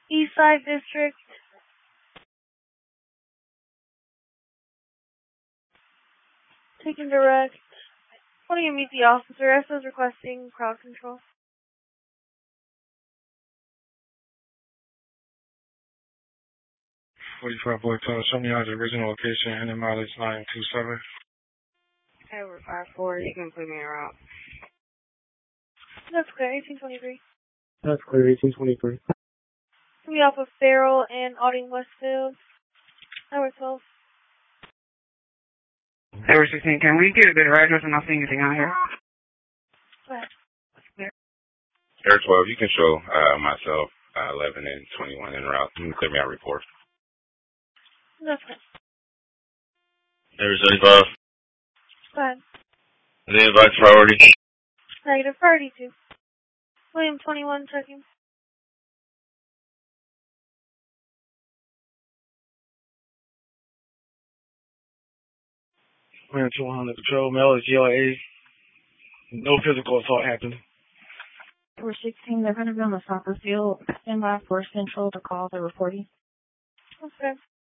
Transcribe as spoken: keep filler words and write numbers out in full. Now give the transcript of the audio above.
Eastside District. Taken direct. When you meet the officer, S O is requesting crowd control. forty-five Boy Tower, show me how the original location and the mileage nine two seven. Okay, we're five four, you can put me around. That's clear, eighteen twenty-three. That's clear, eighteen twenty-three. Coming off of Farrell and Auding Westfield. Highway twelve. Highway sixteen, can we get a better address? I'm not seeing anything out here. Go ahead. Air twelve, you can show uh, myself uh, eleven and twenty-one en route. You can clear me out report. That's good. Air seventy-five. Go ahead. Is the advice priority? Negative, priority two. William twenty-one, checking. William two one hundred patrol, Mel is G L A. No physical assault happened. four sixteen, they're going to be on the soccer field. Stand by for Central to call the reporting. Okay.